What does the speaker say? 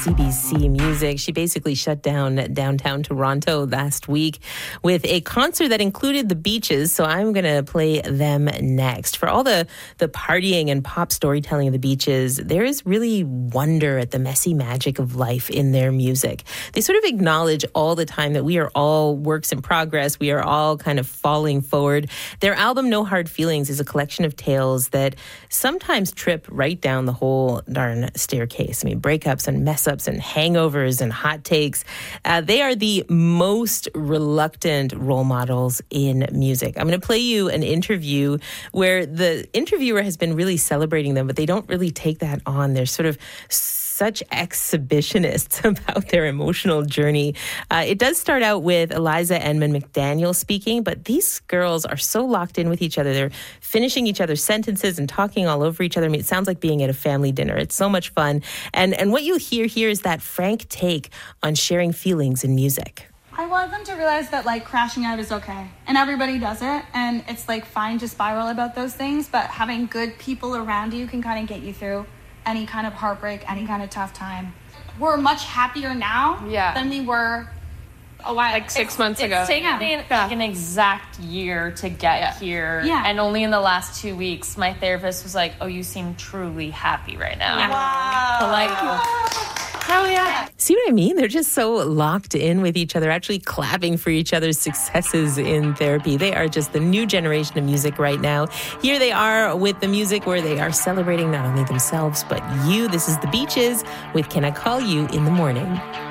CBC Music. She basically shut down downtown Toronto last week with a concert that included the Beaches, so I'm going to play them next. For all the partying and pop storytelling of the Beaches, there is really wonder at the messy magic of life in their music. They sort of acknowledge all the time that we are all works in progress. We are all kind of falling forward. Their album, No Hard Feelings, is a collection of tales that sometimes trip right down the whole darn staircase. I mean, breakups and mess-ups and hangovers and hot takes. They are the most reluctant role models in music. I'm going to play you an interview where the interviewer has been really celebrating them, but they don't really take that on. They're sort of such exhibitionists about their emotional journey. It does start out with Eliza Edmond McDaniel speaking, but these girls are so locked in with each other. They're finishing each other's sentences and talking all over each other. I mean, it sounds like being at a family dinner. It's so much fun. And what you hear here is that frank take on sharing feelings in music. I want them to realize that, like, crashing out is okay. And everybody does it. And it's, like, fine to spiral about those things. But having good people around you can kind of get you through any kind of heartbreak, any kind of tough time. We're much happier now than we were a while. Like 6 months ago. It's taken me like an exact year to get here. Yeah. And only in the last 2 weeks, my therapist was like, oh, you seem truly happy right now. Yeah. Wow. So, like, hell yeah. See what I mean? They're just so locked in with each other, actually clapping for each other's successes in therapy. They are just the new generation of music right now. Here they are with the music where they are celebrating not only themselves, but you. This is The Beaches with Can I Call You in the Morning?